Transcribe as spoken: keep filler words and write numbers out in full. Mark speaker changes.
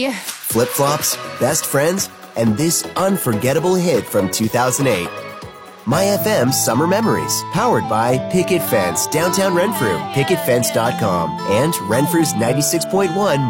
Speaker 1: Yeah.
Speaker 2: Flip-flops, best friends, and this unforgettable hit from two thousand eight. My F M Summer Memories, powered by Picket Fence, downtown Renfrew, picket fence dot com, and Renfrew's ninety-six point one